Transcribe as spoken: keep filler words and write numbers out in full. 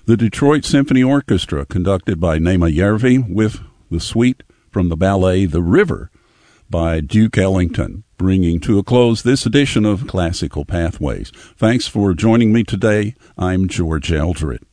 The Detroit Symphony Orchestra, conducted by Naima Järvi, with the suite from the ballet The River by Duke Ellington, bringing to a close this edition of Classical Pathways. Thanks for joining me today. I'm George Eldred.